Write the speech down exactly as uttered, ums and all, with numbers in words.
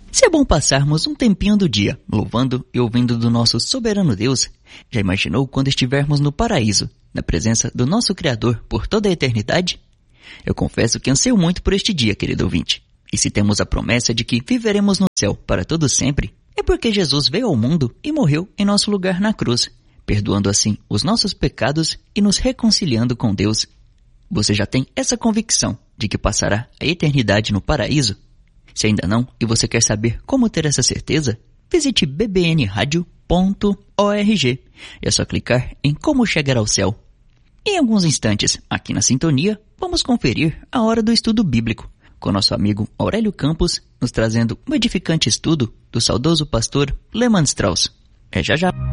Se é bom passarmos um tempinho do dia louvando e ouvindo do nosso soberano Deus, já imaginou quando estivermos no paraíso, na presença do nosso Criador por toda a eternidade? Eu confesso que anseio muito por este dia, querido ouvinte. E se temos a promessa de que viveremos no céu para todo sempre, é porque Jesus veio ao mundo e morreu em nosso lugar na cruz, perdoando assim os nossos pecados e nos reconciliando com Deus. Você já tem essa convicção de que passará a eternidade no paraíso? Se ainda não e você quer saber como ter essa certeza, visite b b n radio ponto org. É só clicar em Como Chegar ao Céu. Em alguns instantes, aqui na Sintonia, vamos conferir a hora do estudo bíblico, com nosso amigo Aurélio Campos, nos trazendo um edificante estudo do saudoso pastor Lehmann Strauss. É já já!